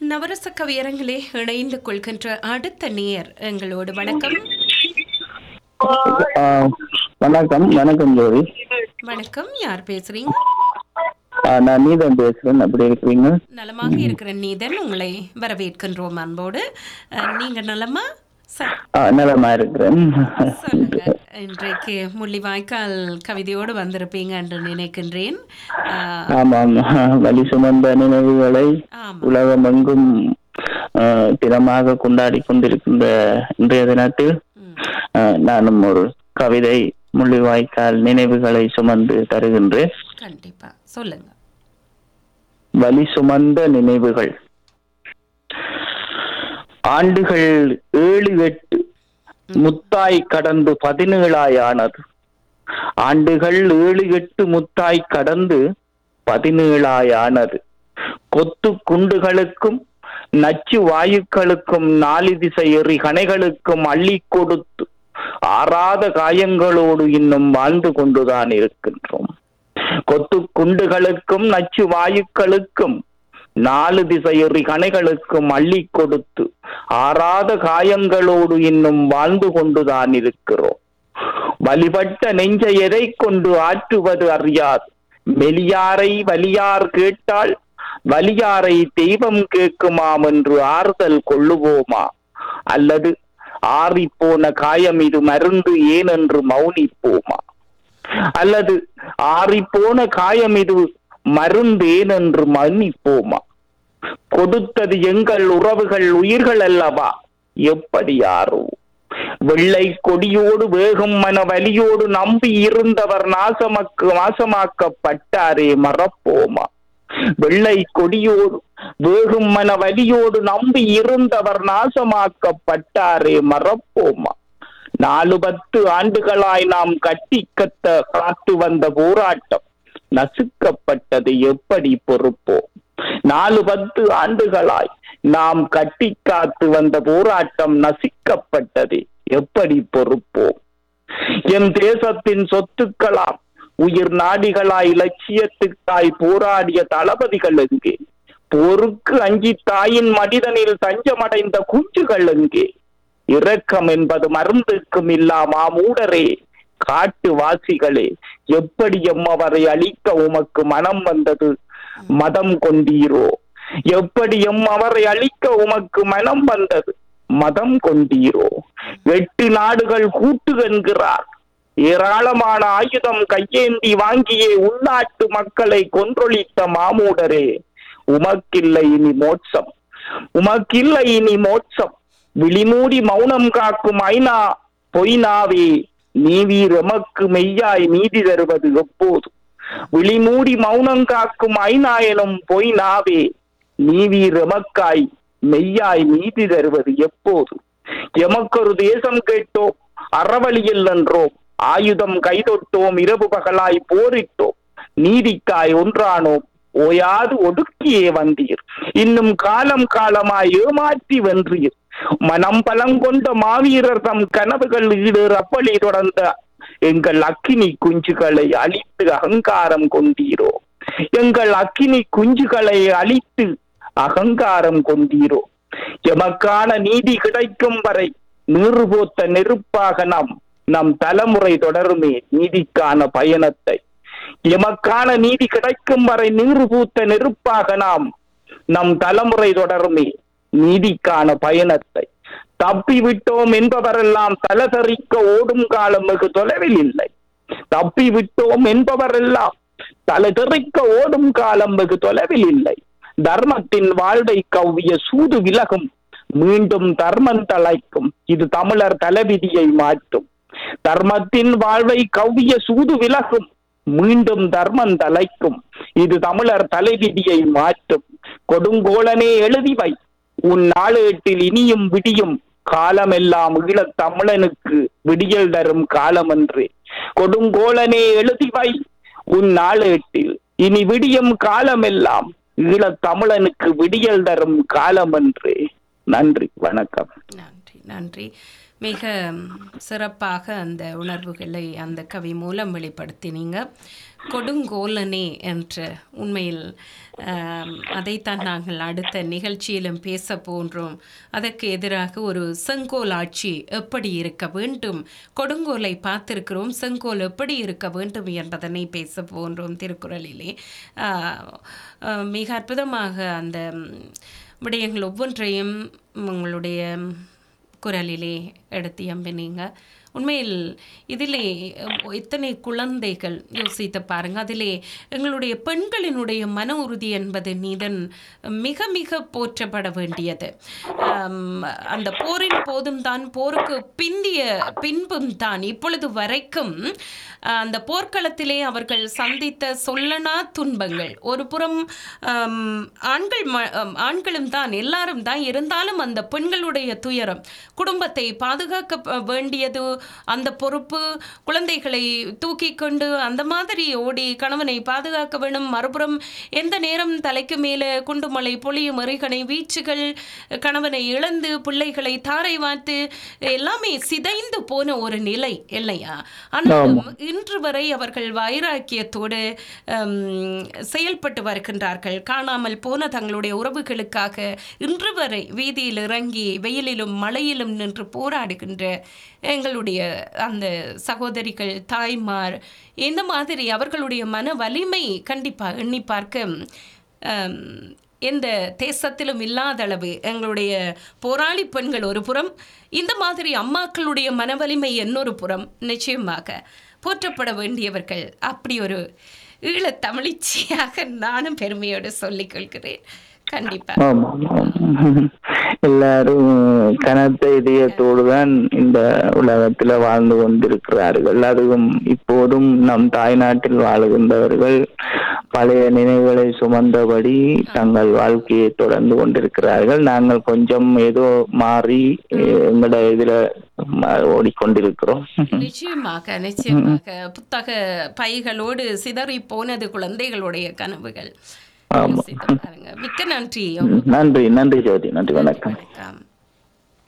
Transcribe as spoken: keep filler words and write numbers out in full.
நவரச கவியரங்களே இணைந்து கொள்கின்ற அடுத்த நேயர் எங்களோடு. வணக்கம். வணக்கம். வணக்கம் ஜோதி. வணக்கம். யார் பேசுறீங்க? நான் நீதன் பேசுறேன். அப்படி இருக்கிறீங்க? நலமாக இருக்கிற நீதன், உங்களை வரவேற்கின்றோம் அன்போடு. நீங்க நலமா? நலமா இருக்கிறேன். சொல்லுங்க, இன்றைக்கு முள்ளிவாய்க்கால் கவிதையோடு வந்திருப்பீங்க என்று நினைக்கின்றேன். ஆமாம், வலி சுமந்த நினைவுகளை உலகம் எங்கும் தினமாக கொண்டாடி கொண்டிருக்கின்ற இன்றைய தினத்தில் நானும் ஒரு கவிதை முள்ளிவாய்க்கால் நினைவுகளை சுமந்து தருகின்றேன். கண்டிப்பா சொல்லுங்க. வலி சுமந்த நினைவுகள். ஆண்டுகள் ஏழு எட்டு முத்தாய் கடந்து பதினேழாய் ஆனது. ஆண்டுகள் ஏழு எட்டு முத்தாய் கடந்து பதினேழாய் ஆனது. கொத்து குண்டுகளுக்கும் நச்சு வாயுக்களுக்கும் நாலு திசை எறி கணைகளுக்கும் அள்ளி கொடுத்து ஆறாத காயங்களோடு இன்னும் வாழ்ந்து கொண்டுதான் இருக்கின்றோம். கொத்து குண்டுகளுக்கும் நச்சு வாயுக்களுக்கும் நாலு திசையறி கணைகளுக்கும் அள்ளி கொடுத்து ஆறாத காயங்களோடு இன்னும் வாழ்ந்து கொண்டுதான் இருக்கிறோம். வழிபட்ட நெஞ்சை எதை கொண்டு ஆற்றுவது அறியாது. மெலியாரை வலியார் கேட்டால் வலியாரை தெய்வம் கேட்குமாம் என்று ஆறுதல் கொள்ளுவோமா? அல்லது ஆறி போன காயம் இது மருந்து ஏன் என்று மௌனிப்போமா? அல்லது ஆறி போன காயம் இது மருந்து ஏன் என்று மன்னிப்போமா? கொடுத்தது எங்கள் உறவுகள் உயிர்கள் அல்லவா, எப்படி யாரோ? வெள்ளை கொடியோடு வேகும் மன வலியோடு நம்பி இருந்தவர் நாசமக்கு நாசமாக்கப்பட்டாரே, மறப்போமா? வெள்ளை கொடியோடு வேகும் மன வலியோடு நம்பி இருந்தவர் நாசமாக்கப்பட்டாரே, மறப்போமா? நாலு பத்து ஆண்டுகளாய் நாம் கட்டி கத்த காத்து வந்த போராட்டம் நசுக்கப்பட்டது எப்படி பொறுப்போம்? நாலு பத்து ஆண்டுகளாய் நாம் கட்டி காத்து வந்த போராட்டம் நசுக்கப்பட்டது எப்படி பொறுப்போம்? என் தேசத்தின் சொத்துக்களாம் உயிர் நாடிகளாய் இலட்சியத்துக்காய் போராடிய தளபதிகள் எங்கே? போருக்கு அஞ்சி தாயின் மனிதனில் தஞ்சமடைந்த குஞ்சுகள் எங்கே? இரக்கம் என்பது மருந்துக்கும் இல்லாமா மூடரே, காட்டு வாசிகளே, எப்படி எம்மவரை அழிக்க உமக்கு மனம் வந்தது? மதம் கொண்டீரோ? எப்படி எம் அவரை அழிக்க உமக்கு மனம் வந்தது? மதம் கொண்டீரோ? எட்டு நாடுகள் கூட்டு என்கிறார். ஏராளமான ஆயுதம் கையேந்தி வாங்கியே உள்நாட்டு மக்களை கொன்றொழித்த மாமூடரே, உமக்கில்லை இனி மோட்சம், உமக்கில்லை இனி மோட்சம். விழிமூடி மௌனம் காக்கும் ஐநா பொய்னாவே, நீவீர் எமக்கு மெய்யாய் நீதி தருவது எப்போது? விழிமூடி மௌனம் காக்கும் ஐநா எனும் பொய் நாவே, நீவீர் எமக்காய் மெய்யாய் நீதி தருவது எப்போது? எமக்கொரு தேசம் கேட்டோம், அறவழியில் நின்றோம், ஆயுதம் கைதொட்டோம், இரவு பகலாய் போரிட்டோம், நீதிக்காய் ஒன்றானோம், ஓயாது ஒடுக்கியே வந்தீர், இன்னும் காலம் காலமாய் ஏமாற்றி வென்றீர். மனம் பலங்கொண்ட மாவீரர் தம் கனவுகள் ஈடேற அப்பளி தொடர்ந்த எங்கள் அக்கினி குஞ்சுகளை அழித்து அகங்காரம் கொண்டீரோ? எங்கள் அக்கினி குஞ்சுகளை அழித்து அகங்காரம் கொண்டீரோ? எமக்கான நீதி கிடைக்கும் வரை நீறு போத்த நெருப்பாக நாம் நம் தலைமுறை தொடருமே நீதிக்கான பயணத்தை. எமக்கான நீதி கிடைக்கும் வரை நீறு பூத்த நெருப்பாக நாம் நம் தலைமுறை தொடருமே நீதிக்கான பயணத்தை. தப்பி விட்டோம் என்பவரெல்லாம் தலதறிக்க ஓடும் காலம் வெகு தொலைவில் இல்லை. தப்பி விட்டோம் என்பவரெல்லாம் தலதறிக்க ஓடும் காலம் வெகு தொலைவில் இல்லை. தர்மத்தின் வாழ்வை கவ்விய சூது விலகும், மீண்டும் தர்மம் தழைக்கும், இது தமிழர் தலைவிதியை மாற்றும். தர்மத்தின் வாழ்வை கவ்விய சூது விலகும், மீண்டும் தர்மம் தழைக்கும், இது தமிழர் தலைவிதியை மாற்றும். கொடுங்கோலனே எழுதிவை உன் நாளேட்டில் இனியும் விடியும் காலமெல்லாம் ஈழத் தமிழனுக்கு விடியல் தரும் காலம் என்று. கொடுங்கோலனே எழுதிவை உன் நாளேட்டில் இனி விடியும் காலமெல்லாம் ஈழத் தமிழனுக்கு விடியல் தரும் காலம் என்று. நன்றி, வணக்கம். நன்றி நன்றி. மிக சிறப்பாக அந்த உணர்வுகளை அந்த கவி மூலம் வெளிப்படுத்தினீங்க. கொடுங்கோலனே என்ற உண்மையில் ஆம், அதைத்தான் நாங்கள் அடுத்த நிகழ்ச்சியிலும் பேச போன்றோம். அதற்கு எதிராக ஒரு செங்கோல் ஆட்சி எப்படி இருக்க வேண்டும், கொடுங்கோலை பார்த்திருக்கிறோம், செங்கோல் எப்படி இருக்க வேண்டும் என்பதனை பேச போன்றோம் திருக்குறளிலே. ஆ, ஆ, மிக அற்புதமாக அந்த விடயங்கள் ஒவ்வொன்றையும் உங்களுடைய குரலிலே எடுத்து எம்பினீங்க. உண்மையில் இதிலே எத்தனை குழந்தைகள் யோசித்து பாருங்க. அதிலே எங்களுடைய பெண்களினுடைய மன உறுதி என்பது நீதன் மிக மிக போற்றப்பட வேண்டியது. அந்த போரின் போதும் தான், போருக்கு பிந்திய பின்பும் தான், இப்பொழுது வரைக்கும் அந்த போர்க்களத்திலே அவர்கள் சந்தித்த சொல்லனா துன்பங்கள். ஒரு புறம் ஆண்கள் ஆண்களும் தான், எல்லாரும் தான், இருந்தாலும் அந்த பெண்களுடைய துயரம், குடும்பத்தை பாதுகாக்க வேண்டியது அந்த பொறுப்பு, குழந்தைகளை தூக்கி கொண்டு அந்த மாதிரி ஓடி கணவனை பாதுகாக்க வேண்டும். மறுபுறம் எந்த நேரம் தலைக்கு மேலே குண்டுமலை பொழியும் எறிகணை வீச்சுகள், கணவனை இழந்து பிள்ளைகளை தாரை வார்த்து எல்லாமே சிதைந்து போன ஒரு நிலை இல்லையா? ஆனாலும் இன்று வரை அவர்கள் வைராக்கியத்தோடு செயல்பட்டு வருகின்றார்கள். காணாமல் போன தங்களுடைய உறவுகளுக்காக இன்று வரை வீதியில் இறங்கி வெயிலிலும் மழையிலும் நின்று போராடுகின்ற எங்களுடைய அந்த சகோதரிகள், தாய்மார், இந்த மாதிரி அவர்களுடைய மன வலிமை கண்டிப்பாக எண்ணி பார்க்க எந்த தேசத்திலும் இல்லாத அளவு எங்களுடைய போராளி பெண்கள் ஒரு புறம், இந்த மாதிரி அம்மாக்களுடைய மன வலிமை இன்னொரு புறம். நிச்சயமாக போற்றப்பட வேண்டியவர்கள். அப்படி ஒரு ஈழத் தமிழிச்சியாக நானும் பெருமையோடு சொல்லிக் கொள்கிறேன். கண்டிப்பா எல்லாரும் கனத்த இதயத்தோடு தான் இந்த உலகத்துல வாழ்ந்து கொண்டிருக்கிறார்கள். அதுவும் இப்போதும் நம் தாய்நாட்டில் வாழுகின்றவர்கள் பழைய நினைவுகளை சுமந்தபடி தங்கள் வாழ்க்கையை தொடர்ந்து கொண்டிருக்கிறார்கள். நாங்கள் கொஞ்சம் ஏதோ மாறி எங்களோட இதுல ஓடிக்கொண்டிருக்கிறோம். நிச்சயமாக நிச்சயமாக புத்தக பைகளோடு சிதறி போனது குழந்தைகளுடைய கனவுகள். மிக்க நன்றி. நன்றி நன்றி ஜோதி. நன்றி. வணக்கம்.